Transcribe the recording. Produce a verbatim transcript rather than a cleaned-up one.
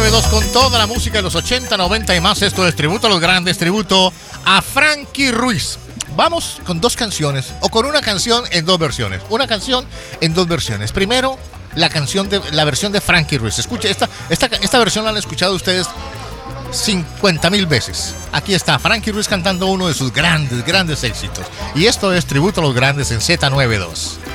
Dos con toda la música de los ochenta, noventa y más. Esto es tributo a los grandes, tributo a Frankie Ruiz. Vamos con dos canciones, o con una canción en dos versiones. Una canción en dos versiones. Primero, la canción de la versión de Frankie Ruiz. Escuche, esta, esta, esta versión la han escuchado ustedes cincuenta mil veces. Aquí está Frankie Ruiz cantando uno de sus grandes, grandes éxitos. Y esto es tributo a los grandes en Z noventa y dos.